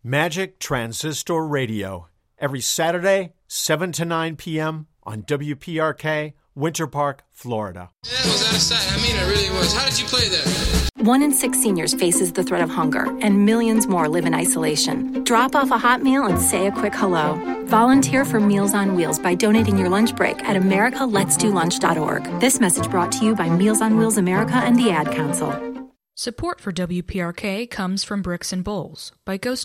Magic Transistor Radio, every Saturday, 7 to 9 p.m. on WPRK, Winter Park, Florida. That was out of sight. I mean, it really was. How did you play that? 1 in 6 seniors faces the threat of hunger, and millions more live in isolation. Drop off a hot meal and say a quick hello. Volunteer for Meals on Wheels by donating your lunch break at americaletsdolunch.org. This message brought to you by Meals on Wheels America and the Ad Council. Support for WPRK comes from Bricks and Bowls by Ghost